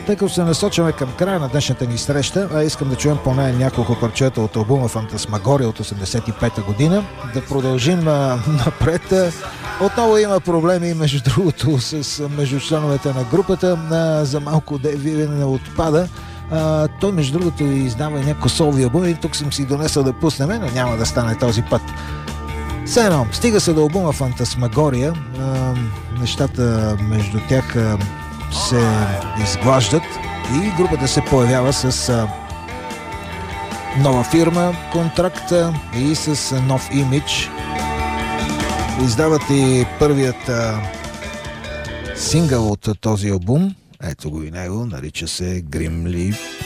Тъй като се насочваме към края на днешната ни среща, искам да чуем поне няколко парчета от албума Фантасмагория от 85-та година. Да продължим напред. Отново има проблеми, между другото, между членовете на групата. За малко Дейв Вивиан не отпада. Той, между другото, издава и някакво солови албум и тук съм си донесъл да пуснем, но няма да стане този път. Все едно, стига се до албума Фантасмагория. Нещата между тях се изглаждат и групата се появява с нова фирма, контракт и с нов имидж. Издават и първият сингъл от този албум. Ето го и него, нарича се Grim Leap.